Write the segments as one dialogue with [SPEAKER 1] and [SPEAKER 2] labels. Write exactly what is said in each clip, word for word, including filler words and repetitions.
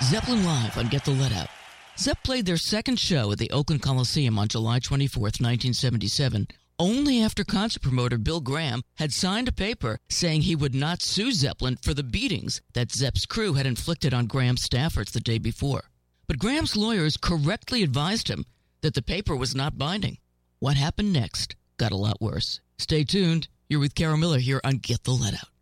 [SPEAKER 1] Zeppelin Live on Get the Let Out. Zepp played their second show at the Oakland Coliseum on July twenty-fourth, nineteen seventy-seven, only after concert promoter Bill Graham had signed a paper saying he would not sue Zeppelin for the beatings that Zepp's crew had inflicted on Graham's staffers the day before. But Graham's lawyers correctly advised him that the paper was not binding. What happened next got a lot worse. Stay tuned. You're with Carol Miller here on Get the Let Out.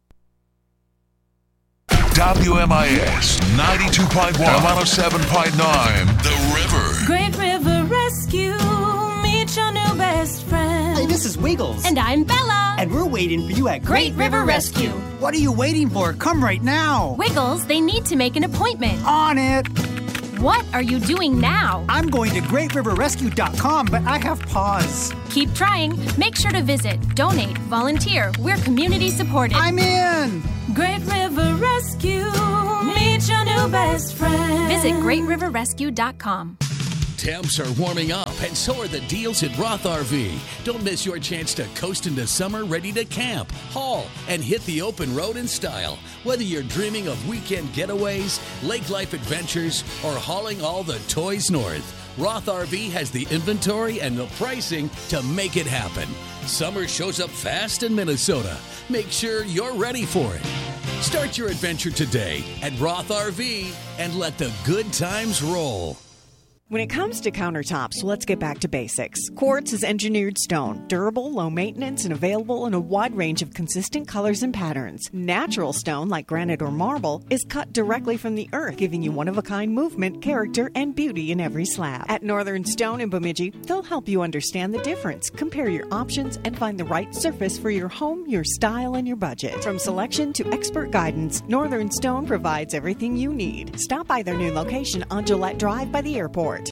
[SPEAKER 2] W M I S ninety-two point one and one oh seven point nine, The River.
[SPEAKER 3] Great River Rescue, meet your new best friend.
[SPEAKER 4] Hey, this is Wiggles.
[SPEAKER 3] And I'm Bella.
[SPEAKER 4] And we're waiting for you at
[SPEAKER 3] Great, Great River Rescue.
[SPEAKER 4] What are you waiting for? Come right now.
[SPEAKER 3] Wiggles, they need to make an appointment.
[SPEAKER 4] On it.
[SPEAKER 3] What are you doing now?
[SPEAKER 4] I'm going to great river rescue dot com, but I have pause.
[SPEAKER 3] Keep trying. Make sure to visit, donate, volunteer. We're community supported.
[SPEAKER 4] I'm in.
[SPEAKER 3] Great River Rescue. Meet your new best friend. Visit great river rescue dot com.
[SPEAKER 5] Temps are warming up, and so are the deals at Roth R V. Don't miss your chance to coast into summer ready to camp, haul, and hit the open road in style. Whether you're dreaming of weekend getaways, lake life adventures, or hauling all the toys north, Roth R V has the inventory and the pricing to make it happen. Summer shows up fast in Minnesota. Make sure you're ready for it. Start your adventure today at Roth R V and let the good times roll.
[SPEAKER 6] When it comes to countertops, let's get back to basics. Quartz is engineered stone, durable, low maintenance, and available in a wide range of consistent colors and patterns. Natural stone, like granite or marble, is cut directly from the earth, giving you one-of-a-kind movement, character, and beauty in every slab. At Northern Stone in Bemidji, they'll help you understand the difference, compare your options, and find the right surface for your home, your style, and your budget. From selection to expert guidance, Northern Stone provides everything you need. Stop by their new location on Gillette Drive by the airport.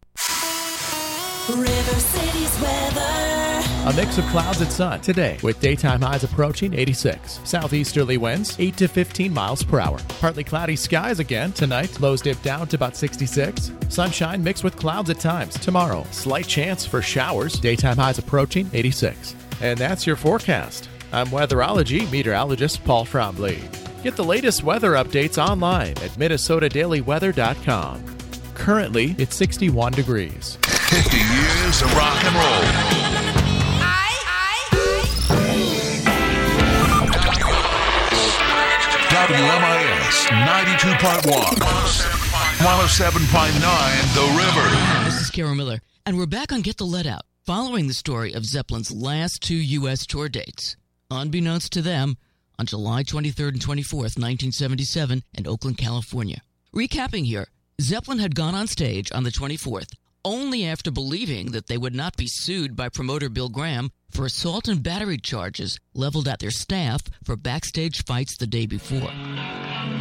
[SPEAKER 7] River City's weather.
[SPEAKER 8] A mix of clouds and sun today with daytime highs approaching eighty-six. Southeasterly winds eight to fifteen miles per hour. Partly cloudy skies again tonight. Lows dip down to about sixty-six. Sunshine mixed with clouds at times. Tomorrow, slight chance for showers. Daytime highs approaching eighty-six. And that's your forecast. I'm weatherology meteorologist Paul Trombley. Get the latest weather updates online at minnesota daily weather dot com. Currently, it's sixty-one degrees.
[SPEAKER 2] fifty years of rock and roll.
[SPEAKER 7] I, I,
[SPEAKER 2] I. W M I S ninety-two point one, one oh seven point nine, The River.
[SPEAKER 1] This is Carol Miller, and we're back on Get the Let Out, following the story of Zeppelin's last two U S tour dates. Unbeknownst to them, on July twenty-third and twenty-fourth, nineteen seventy-seven, in Oakland, California. Recapping here, Zeppelin had gone on stage on the twenty-fourth, only after believing that they would not be sued by promoter Bill Graham for assault and battery charges leveled at their staff for backstage fights the day before.